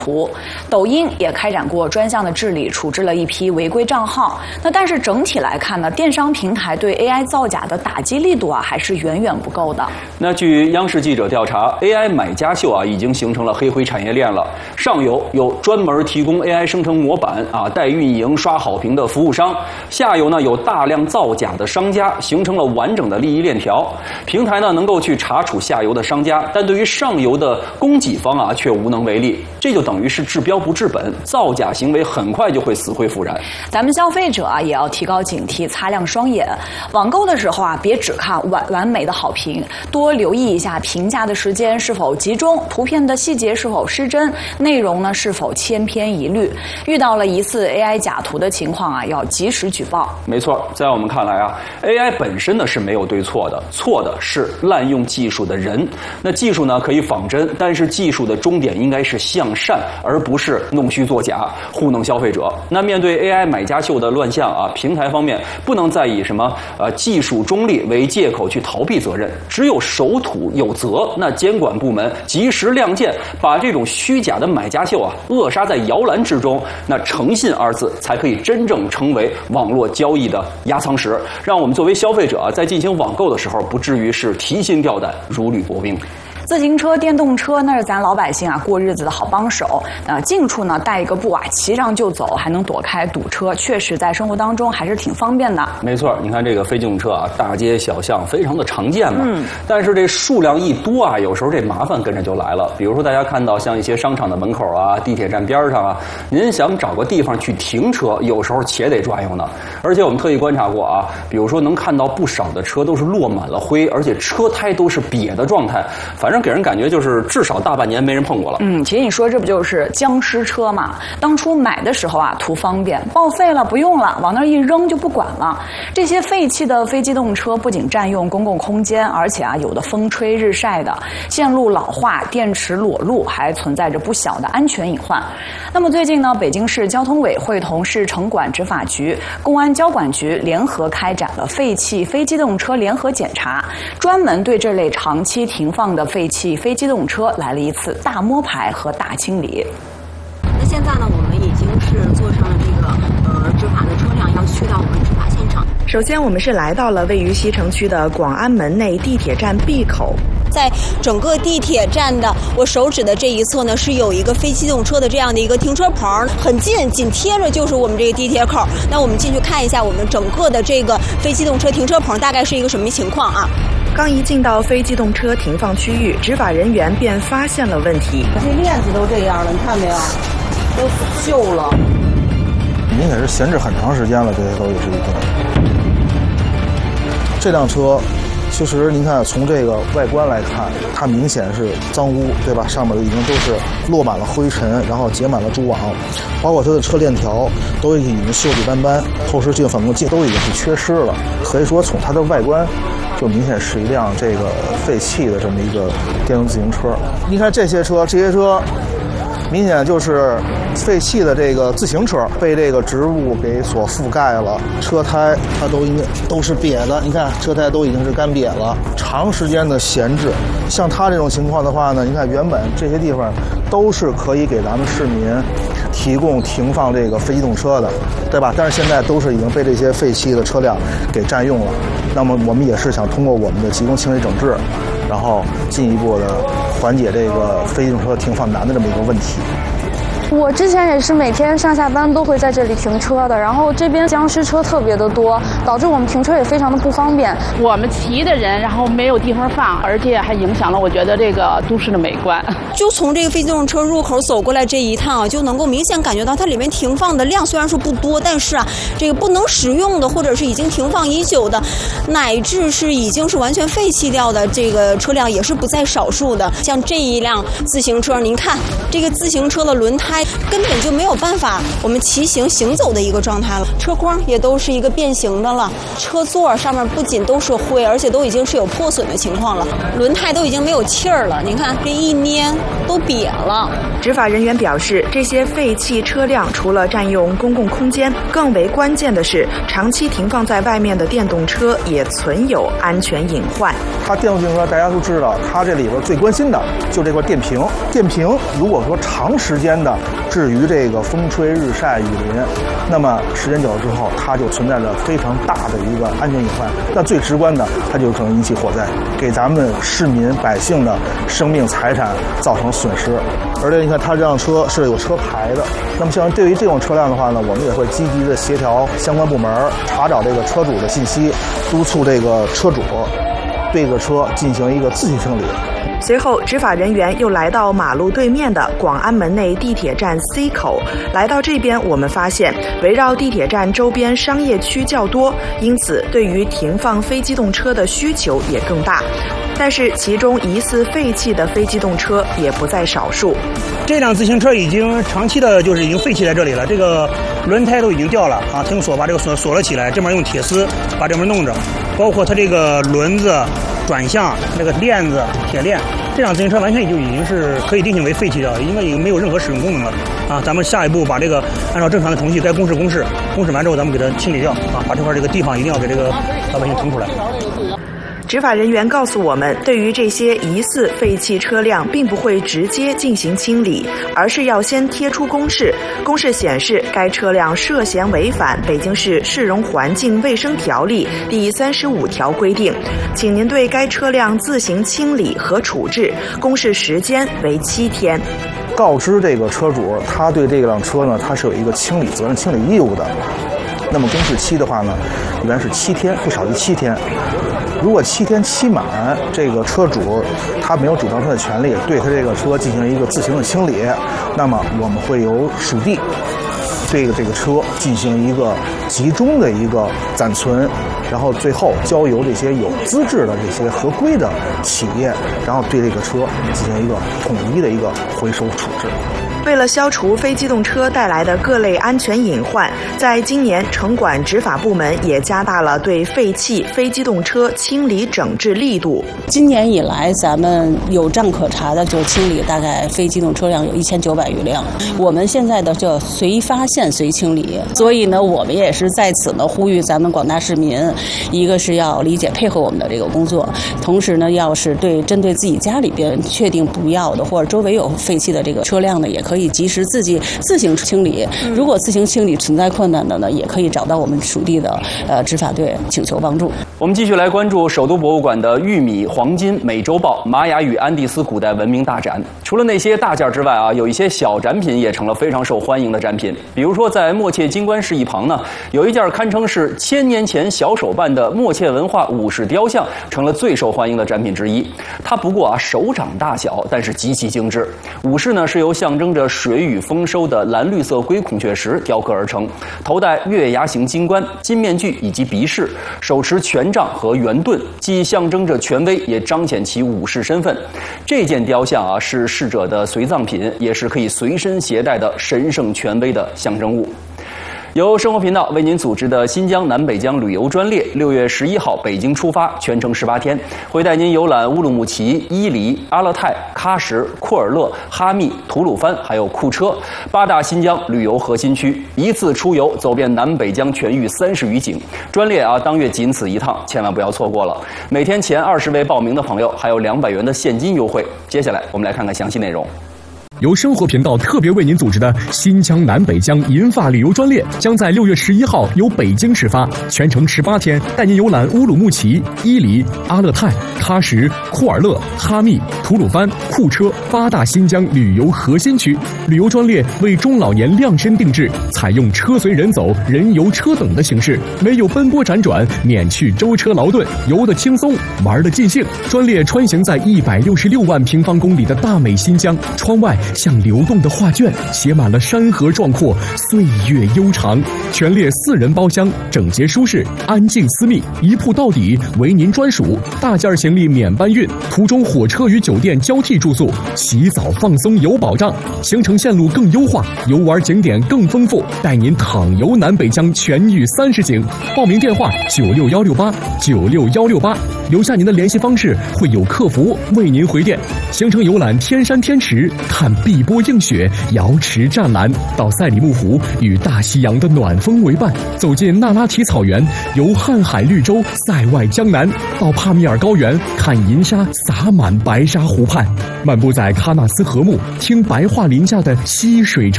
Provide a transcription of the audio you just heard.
抖音也开展过专项的治理，处置了一批违规账号。但是整体来看呢，电商平台对 AI 造假的打击力度还是远远不够的。 那据央视记者调查 ，AI 买家秀已经形成了黑灰产业链了。上游有专门提供 AI 生成模板带运营刷好评的服务商，下游呢有大量造假的商家，形成了完整的利益链条。平台呢能够去查处下游的商家，但对于上游的供给方却无能为力。这就等于是治标不治本，造假行为很快就会死灰复燃。 咱们消费者也要提高警惕，擦亮双眼。网购的时候别只看完美的好评，多留意一下评价的时间是否集中，图片的细节是否失真，内容呢是否千篇一律。遇到了疑似 AI 假图的情况要及时举报。 没错，在我们看来AI 本身呢是没有对错的，错的是滥用技术的人。那技术呢可以仿真，但是技术的终点应该是向善，而不是弄虚作假，糊弄消费者。那面对 AI 买家秀的乱象平台方面不能再以什么技术中立为借口去逃避责任，只有守土有责，那监管部门及时亮剑，把这种虚假的买家秀扼杀在摇篮之中，那诚信二字才可以真正成为网络交易的压舱石，让我们作为消费者在进行网购的时候不至于是提心吊胆，如履薄冰。 自行车、电动车那是咱老百姓过日子的好帮手。近处呢带一个步骑上就走，还能躲开堵车，确实在生活当中还是挺方便的。 没错，你看这个非机动车大街小巷非常的常见嘛。但是这数量一多有时候这麻烦跟着就来了。比如说大家看到像一些商场的门口地铁站边上您想找个地方去停车，有时候且得转悠呢。而且我们特意观察过比如说能看到不少的车都是落满了灰，而且车胎都是瘪的状态，反正给人感觉就是至少大半年没人碰过了。 其实你说这不就是僵尸车嘛？当初买的时候图方便，报废了不用了，往那儿一扔就不管了。这些废弃的非机动车不仅占用公共空间，而且有的风吹日晒的，线路老化、电池裸露，还存在着不小的安全隐患。那么最近呢，北京市交通委会同市城管执法局、公安交管局联合开展了废弃非机动车联合检查，专门对这类长期停放的废弃非机动车来了一次大摸排和大清理。 那现在呢，我们已经是坐上了这个执法的车辆，要去到我们执法现场。 首先，我们是来到了位于西城区的广安门内地铁站 B 口。 在整个地铁站的我手指的这一侧呢，是有一个非机动车的这样的一个停车棚，很近，紧贴着就是我们这个地铁口。那我们进去看一下我们整个的这个非机动车停车棚大概是一个什么情况刚一进到非机动车停放区域，执法人员便发现了问题。 这链子都这样了，你看没有？都锈了。 明显是闲置很长时间了，这些都也是一个。这辆车，其实您看从这个外观来看，它明显是脏污，对吧？上面已经都是落满了灰尘，然后结满了蛛网，包括它的车链条都已经锈迹斑斑，后视镜、反光镜都已经是缺失了。可以说从它的外观，就明显是一辆这个废弃的这么一个电动自行车。你看这些车，明显就是废弃的这个自行车被这个植物给所覆盖了，车胎它都是瘪的，你看车胎都已经是干瘪了，长时间的闲置。像它这种情况的话呢，你看原本这些地方都是可以给咱们市民提供停放这个非机动车的，对吧？但是现在都是已经被这些废弃的车辆给占用了。那么我们也是想通过我们的集中清理整治，然后进一步的缓解这个非机动车停放难的这么一个问题。 我之前也是每天上下班都会在这里停车的，然后这边僵尸车特别的多，导致我们停车也非常的不方便。 我们骑的人，然后没有地方放，而且还影响了我觉得这个都市的美观。 就从这个非机动车入口走过来这一趟就能够明显感觉到它里面停放的量虽然说不多，但是这个不能使用的或者是已经停放已久的，乃至是已经是完全废弃掉的这个车辆也是不在少数的。像这一辆自行车，您看这个自行车的轮胎开，根本就没有办法我们骑行行走的一个状态了。车筐也都是一个变形的了，车座上面不仅都是灰，而且都已经是有破损的情况了，轮胎都已经没有气儿了，你看这一捏都瘪了。 执法人员表示，这些废弃车辆除了占用公共空间，更为关键的是长期停放在外面的电动车也存有安全隐患。 它电动自行车大家都知道，它这里边最关心的就这块电瓶。电瓶如果说长时间的置于这个风吹日晒雨淋，那么时间久了之后，它就存在着非常大的一个安全隐患。那最直观的，它就可能引起火灾，给咱们市民百姓的生命财产造成损失。而且你看，它这辆车是有车牌的。那么像对于这种车辆的话呢，我们也会积极的协调相关部门查找这个车主的信息，督促这个车主对这个车进行一个自行清理。 随后，执法人员又来到马路对面的广安门内地铁站 C 口。来到这边，我们发现围绕地铁站周边商业区较多，因此对于停放非机动车的需求也更大。但是其中疑似废弃的非机动车也不在少数。 这辆自行车已经长期的已经废弃在这里了，这个轮胎都已经掉了啊，停锁把这个锁了起来，这边用铁丝把这边弄着，包括它这个轮子、转向那个链子、铁链，这辆自行车完全已经是可以定性为废弃掉，应该已经没有任何使用功能了啊。咱们下一步把这个按照正常的程序该公示完之后，咱们给它清理掉啊，把这块这个地方一定要给这个老百姓腾出来。 执法人员告诉我们，对于这些疑似废弃车辆，并不会直接进行清理，而是要先贴出公示。公示显示该车辆涉嫌违反北京市市容环境卫生条例第35条规定，请您对该车辆自行清理和处置，公示时间为7天。 告知这个车主，他对这辆车呢，他是有一个清理责任、清理义务的。那么公示期的话呢，一般是7天，不少于7天。如果7天期满，这个车主他没有主张他的权利，对他这个车进行一个自行的清理，那么我们会由属地对这个车进行一个集中的一个暂存，然后最后交由这些有资质的这些合规的企业，然后对这个车进行一个统一的一个回收处置。 为了消除非机动车带来的各类安全隐患，在今年城管执法部门也加大了对废弃非机动车清理整治力度。 今年以来，咱们有账可查的就清理大概非机动车辆有1900余辆。我们现在的就随发现随清理，所以呢，我们也是在此呢呼吁咱们广大市民，一个是要理解配合我们的这个工作，同时呢，要是针对自己家里边确定不要的或者周围有废弃的这个车辆呢，也可以及时自行清理。如果自行清理存在困难的呢，也可以找到我们属地的执法队请求帮助。 我们继续来关注首都博物馆的玉米、黄金、美洲豹、玛雅与安第斯古代文明大展。除了那些大件之外啊，有一些小展品也成了非常受欢迎的展品。比如说，在莫切金冠室一旁呢，有一件堪称是1000年前小手办的莫切文化武士雕像，成了最受欢迎的展品之一。它不过手掌大小，但是极其精致。武士呢是由象征着水雨丰收的蓝绿色龟孔雀石雕刻而成，头戴月牙形金冠、金面具以及鼻饰，手持权杖和圆盾，既象征着权威，也彰显其武士身份。这件雕像啊是逝者的随葬品，也是可以随身携带的神圣权威的象征物。由生活频道为您组织的新疆南北疆旅游专列，6月11号北京出发，全程18天，会带您游览乌鲁木齐、伊犁、阿勒泰、喀什、库尔勒、哈密、吐鲁番还有库车8大新疆旅游核心区，一次出游走遍南北疆全域30余景。专列啊，当月仅此一趟，千万不要错过了。每天前20位报名的朋友还有200元的现金优惠。接下来我们来看看详细内容。 由生活频道特别为您组织的新疆南北疆银发旅游专列将在6月11号由北京始发，全程18天，带您游览乌鲁木齐、伊犁、阿勒泰、喀什、库尔勒、哈密、吐鲁番、库车8大新疆旅游核心区。旅游专列为中老年量身定制，采用车随人走、人游车等的形式，没有奔波辗转，免去舟车劳顿，游得轻松，玩得尽兴。专列穿行在166万平方公里的大美新疆，窗外像流动的画卷，写满了山河壮阔，岁月悠长。全列4人包厢，整洁舒适，安静私密，一铺到底，为您专属。大件行李免搬运，途中火车与酒店交替住宿，洗澡放松有保障，行程线路更优化，游玩景点更丰富，带您淌游南北疆全域30景。报名电话96168，留下您的联系方式，会有客服为您回电。行程游览天山天池，看碧波映雪，瑶池湛蓝，到赛里木湖与大西洋的暖风为伴，走进那拉提草原，游瀚海绿洲，塞外江南，到帕米尔高原，看银沙洒满白沙湖畔，漫步在喀纳斯河木，听白桦林下的溪水唱。